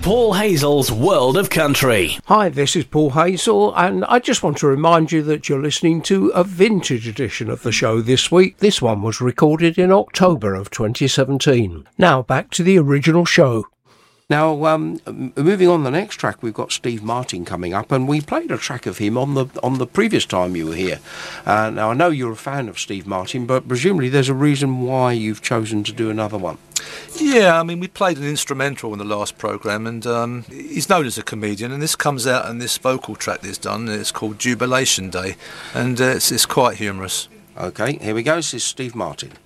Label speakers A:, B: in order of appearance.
A: Paul Hazel's World of Country.
B: Hi, this is Paul Hazel, and I just want to remind you that you're listening to a vintage edition of the show this week. This one was recorded in October of 2017. Now, back to the original show. Now, moving on the next track, we've got Steve Martin coming up, and we played a track of him on the previous time you were here. Now, I know you're a fan of Steve Martin, but presumably there's a reason why you've chosen to do another one.
C: Yeah, I mean, we played an instrumental in the last programme, and he's known as a comedian, and this comes out in this vocal track that he's done. It's called Jubilation Day, and it's quite humorous.
B: OK, here we go. This is Steve Martin.